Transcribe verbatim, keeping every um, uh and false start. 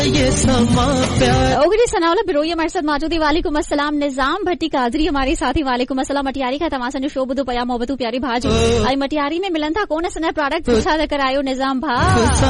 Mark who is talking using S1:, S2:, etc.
S1: ओगरी सनावला बिरोई हमारे साथ मौजूद है। वालेकुम अस्सलाम। निजाम भट्टी कादरी हमारे साथी। वालेकुम अस्सलाम। मटियारी का तमासन जो शो बुदू पया मोहब्बतू प्यारी भाज आई मटियारी में मिलन था कौन असना प्रोडक्ट पूछा कर आयो निजाम भा